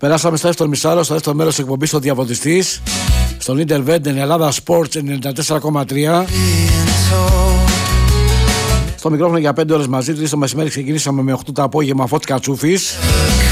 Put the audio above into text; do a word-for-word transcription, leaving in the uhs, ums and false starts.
Περάσαμε στο δεύτερο μισάρο, στο δεύτερο μέρος της εκπομπής ο Διαβολιστής, στον Intervent Ελλάδα Sports ενενήντα τέσσερα κόμμα τρία. Στο μικρόφωνο για πέντε ώρες μαζί, τρεις το μεσημέρι ξεκινήσαμε με οκτώ το απόγευμα, Φώτης Κατσούφης.